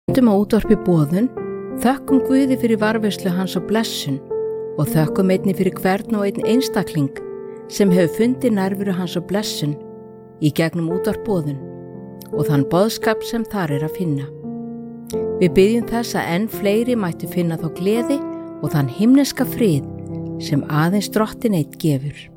Á útvarpi Boðun, þökkum Guði fyrir varðveislu hans og blessun og þökkum einnig fyrir hvern og einn einstakling sem hefur fundið nærveru hans og blessun í gegnum útvarp Boðun og þann boðskap sem þar að finna. Við biðjum þess að enn fleiri mættu finna þá gleði og þann himneska frið sem aðeins Drottinn einn gefur.